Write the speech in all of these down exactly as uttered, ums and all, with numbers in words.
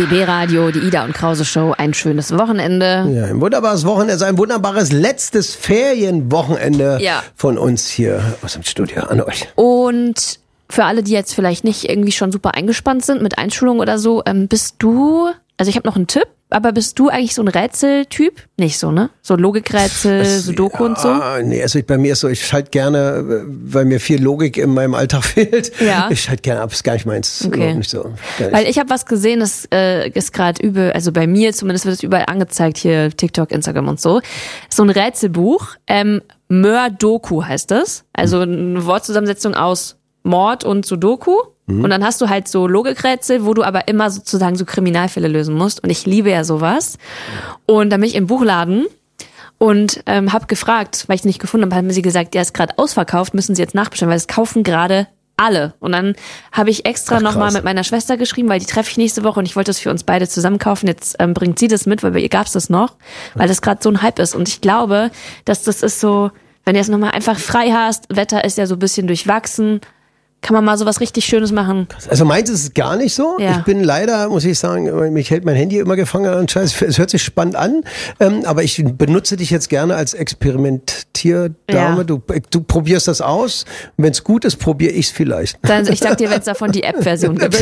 B B-Radio, die Ida und Krause Show, ein schönes Wochenende. Ja, ein wunderbares Wochenende, also ein wunderbares letztes Ferienwochenende ja. von uns hier aus dem Studio an euch. Und für alle, die jetzt vielleicht nicht irgendwie schon super eingespannt sind mit Einschulung oder so, ähm, bist du, also ich habe noch einen Tipp, aber bist du eigentlich so ein Rätseltyp? Nicht so, ne? So Logikrätsel, Sudoku ja, und so? Nee, also ich, bei mir ist so, ich schalte gerne, weil mir viel Logik in meinem Alltag fehlt. Ja. Ich schalte gerne ab, ist gar nicht meins. Okay. Nicht so. Nicht. Weil ich habe was gesehen, das äh, ist gerade übel, also bei mir zumindest wird es überall angezeigt, hier TikTok, Instagram und so. So ein Rätselbuch, ähm, Mördoku heißt das. Also eine Wortzusammensetzung aus Mord und Sudoku. Und dann hast du halt so Logikrätsel, wo du aber immer sozusagen so Kriminalfälle lösen musst. Und ich liebe ja sowas. Und dann bin ich im Buchladen und ähm, habe gefragt, weil ich es nicht gefunden habe, haben sie gesagt, der ist gerade ausverkauft, müssen sie jetzt nachbestellen, weil es kaufen gerade alle. Und dann habe ich extra nochmal mit meiner Schwester geschrieben, weil die treffe ich nächste Woche und ich wollte das für uns beide zusammen kaufen. Jetzt ähm, bringt sie das mit, weil bei ihr gab's das noch, weil das gerade so ein Hype ist. Und ich glaube, dass das ist so, wenn du es nochmal einfach frei hast, Wetter ist ja so ein bisschen durchwachsen, kann man mal so was richtig Schönes machen. Also meins ist es gar nicht so. Ja. Ich bin leider, muss ich sagen, mich hält mein Handy immer gefangen an Scheiß. Es hört sich spannend an, ähm, aber ich benutze dich jetzt gerne als Experimentierdame. Ja. Du, du probierst das aus. Wenn es gut ist, probiere ich es vielleicht. Dann, ich sag dir, wenn es davon die App-Version gibt.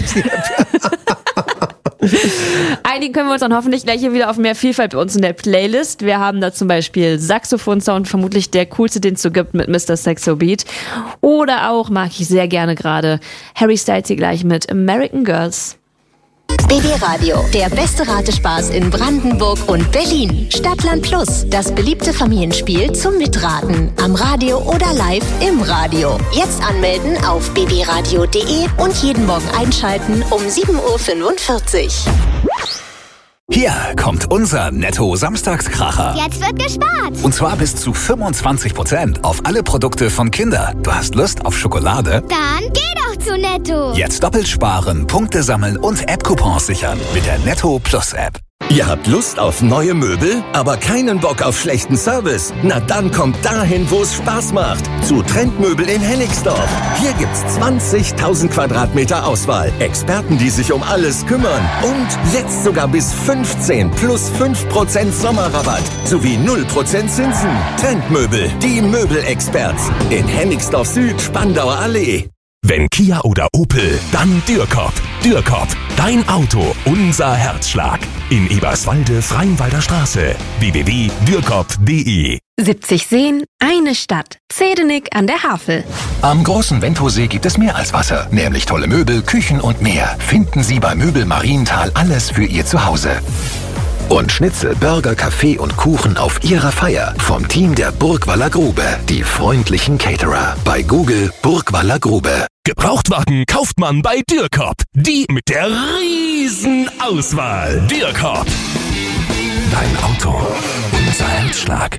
Einigen können wir uns dann hoffentlich gleich hier wieder auf mehr Vielfalt bei uns in der Playlist. Wir haben da zum Beispiel Saxophon-Sound, vermutlich der coolste, den es so gibt mit Mister Saxo Beat. Oder auch, mag ich sehr gerne gerade, Harry Styles hier gleich mit American Girls. B B-Radio, der beste Ratespaß in Brandenburg und Berlin. Stadtland Plus, das beliebte Familienspiel zum Mitraten. Am Radio oder live im Radio. Jetzt anmelden auf b b radio punkt d e und jeden Morgen einschalten um sieben Uhr fünfundvierzig. Hier kommt unser Netto-Samstagskracher. Jetzt wird gespart. Und zwar bis zu fünfundzwanzig Prozent auf alle Produkte von Kinder. Du hast Lust auf Schokolade? Dann geh doch zu Netto. Jetzt doppelt sparen, Punkte sammeln und App-Coupons sichern mit der Netto Plus App. Ihr habt Lust auf neue Möbel, aber keinen Bock auf schlechten Service? Na dann kommt dahin, wo es Spaß macht. Zu Trendmöbel in Hennigsdorf. Hier gibt's zwanzigtausend Quadratmeter Auswahl. Experten, die sich um alles kümmern. Und jetzt sogar bis fünfzehn plus fünf Prozent Sommerrabatt. Sowie null Prozent Zinsen. Trendmöbel, die Möbelexperts. In Hennigsdorf Süd, Spandauer Allee. Wenn Kia oder Opel, dann Dürkop. Dürkop, dein Auto, unser Herzschlag. In Eberswalde, Freienwalder Straße. w w w punkt dürkop punkt d e. siebzig Seen, eine Stadt. Zedenick an der Havel. Am großen Wendosee gibt es mehr als Wasser, nämlich tolle Möbel, Küchen und mehr. Finden Sie bei Möbel Marienthal alles für Ihr Zuhause. Und Schnitzel, Burger, Kaffee und Kuchen auf Ihrer Feier vom Team der Burgwaller Grube. Die freundlichen Caterer. Bei Google Burgwaller Grube. Gebrauchtwagen kauft man bei Dürkop. Die mit der riesen Auswahl. Dürkop. Dein Auto, unser Herzschlag.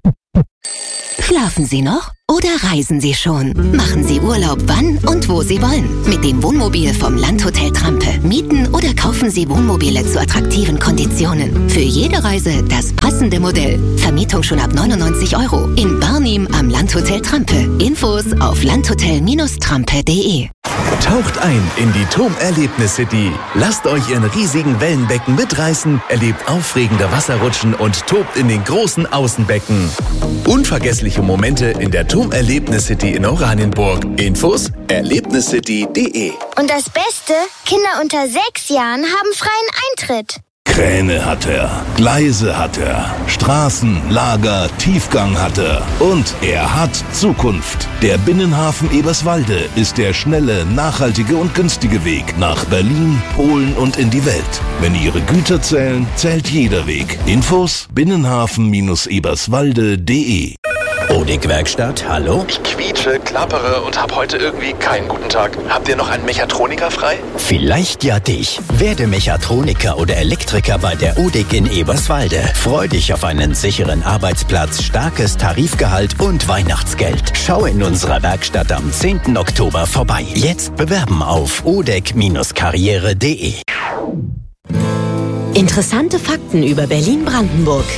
Schlafen Sie noch oder reisen Sie schon? Machen Sie Urlaub wann und wo Sie wollen. Mit dem Wohnmobil vom Landhotel Trampe. Mieten oder kaufen Sie Wohnmobile zu attraktiven Konditionen. Für jede Reise das passende Modell. Vermietung schon ab neunundneunzig Euro. In Barnim am Landhotel Trampe. Infos auf landhotel Trampe punkt d e. Taucht ein in die Turm-Erlebnis City. Lasst euch in riesigen Wellenbecken mitreißen, erlebt aufregende Wasserrutschen und tobt in den großen Außenbecken. Unvergessliche Momente in der Turm-Erlebnis City in Oranienburg. Infos erlebniscity punkt d e. Und das Beste, Kinder unter sechs Jahren haben freien Eintritt. Kräne hat er, Gleise hat er, Straßen, Lager, Tiefgang hat er und er hat Zukunft. Der Binnenhafen Eberswalde ist der schnelle, nachhaltige und günstige Weg nach Berlin, Polen und in die Welt. Wenn Ihre Güter zählen, zählt jeder Weg. Infos binnenhafen eberswalde punkt d e. Odig-Werkstatt, hallo? Ich quietsche, klappere und habe heute irgendwie keinen guten Tag. Habt ihr noch einen Mechatroniker frei? Vielleicht ja dich. Werde Mechatroniker oder Elektriker bei der Odig in Eberswalde. Freu dich auf einen sicheren Arbeitsplatz, starkes Tarifgehalt und Weihnachtsgeld. Schau in unserer Werkstatt am zehnten Oktober vorbei. Jetzt bewerben auf odeg Karriere punkt d e. Interessante Fakten über Berlin-Brandenburg.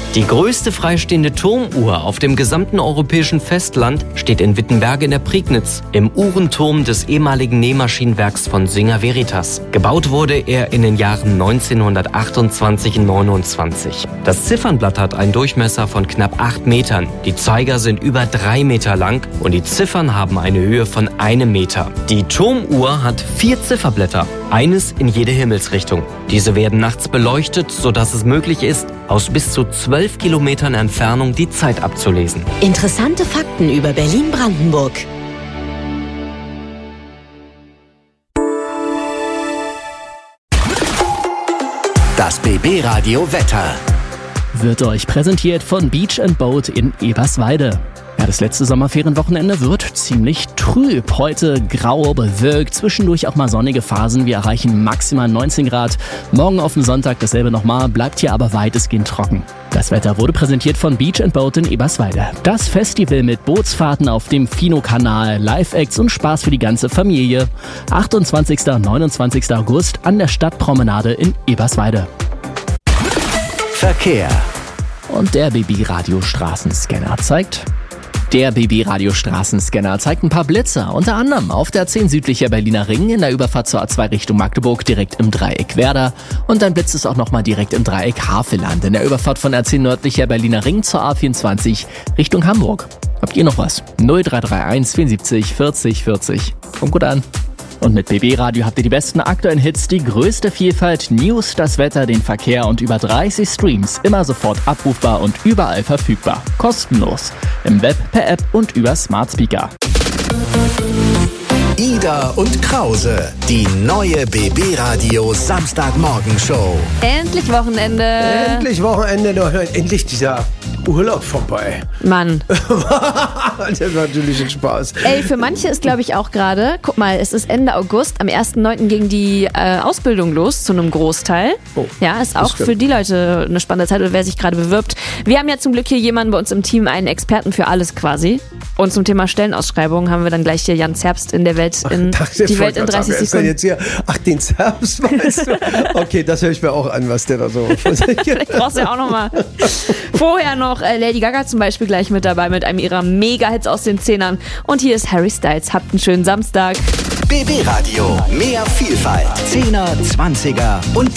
Die größte freistehende Turmuhr auf dem gesamten europäischen Festland steht in Wittenberge in der Prignitz, im Uhrenturm des ehemaligen Nähmaschinenwerks von Singer Veritas. Gebaut wurde er in den Jahren neunzehnhundertachtundzwanzig und neunundzwanzig. Das Ziffernblatt hat einen Durchmesser von knapp acht Metern. Die Zeiger sind über drei Meter lang und die Ziffern haben eine Höhe von einem Meter. Die Turmuhr hat vier Zifferblätter, eines in jede Himmelsrichtung. Diese werden nachts beleuchtet, sodass es möglich ist, aus bis zu zwölf Kilometern Entfernung die Zeit abzulesen. Interessante Fakten über Berlin-Brandenburg. Das B B-Radio Wetter wird euch präsentiert von Beach and Boat in Eberswalde. Ja, das letzte Sommerferienwochenende wird ziemlich trüb. Heute grau, bewölkt, zwischendurch auch mal sonnige Phasen. Wir erreichen maximal neunzehn Grad. Morgen auf den Sonntag dasselbe nochmal, bleibt hier aber weitestgehend trocken. Das Wetter wurde präsentiert von Beach and Boat in Eberswalde. Das Festival mit Bootsfahrten auf dem Fino-Kanal, Live-Acts und Spaß für die ganze Familie. achtundzwanzigsten und neunundzwanzigsten August an der Stadtpromenade in Eberswalde. Verkehr. Und der B B-Radio-Straßenscanner zeigt... Der B B-Radio-Straßenscanner zeigt ein paar Blitzer, unter anderem auf der zehn südlicher Berliner Ring in der Überfahrt zur A zwei Richtung Magdeburg direkt im Dreieck Werder und ein Blitz ist auch nochmal direkt im Dreieck Havelland in der Überfahrt von A zehn nördlicher Berliner Ring zur A vierundzwanzig Richtung Hamburg. Habt ihr noch was? null drei drei eins vierundsiebzig vierzig vierzig. Kommt gut an. Und mit B B-Radio habt ihr die besten aktuellen Hits, die größte Vielfalt, News, das Wetter, den Verkehr und über dreißig Streams. Immer sofort abrufbar und überall verfügbar. Kostenlos. Im Web, per App und über Smart Speaker. Ida und Krause, die neue B B-Radio Samstagmorgenshow. Endlich Wochenende. Endlich Wochenende. Endlich dieser Urlaub vorbei. Mann. Das ist natürlich ein Spaß. Ey, für manche ist, glaube ich, auch gerade, guck mal, es ist Ende August, am ersten neunten ging die äh, Ausbildung los, zu einem Großteil. Oh, ja, ist auch für die Leute eine spannende Zeit, oder wer sich gerade bewirbt. Wir haben ja zum Glück hier jemanden bei uns im Team, einen Experten für alles quasi. Und zum Thema Stellenausschreibung haben wir dann gleich hier Jan Zerbst in der Welt in Ach, die Welt in dreißig Sekunden. Jetzt hier, ach, den Zerbst weißt du? Okay, das höre ich mir auch an, was der da so Vielleicht brauchst du ja auch nochmal. Vorher noch äh, Lady Gaga zum Beispiel gleich mit dabei mit einem ihrer Mega-Hits aus den Zehnern. Und hier ist Harry Styles. Habt einen schönen Samstag. B B-Radio. Mehr Vielfalt. Zehner, Zwanziger und